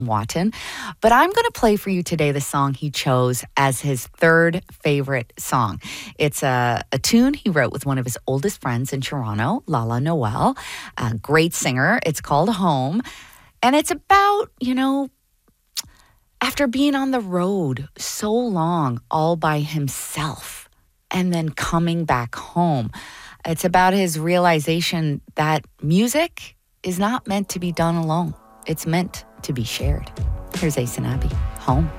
Watton. But I'm going to play for you today the song he chose as his third favorite song. It's a tune he wrote with one of his oldest friends in Toronto, Lala Noel, a great singer. It's called Home. And it's about, after being on the road so long all by himself and then coming back home. It's about his realization that music is not meant to be done alone. It's meant to be shared. Here's Ace and Abby, Home.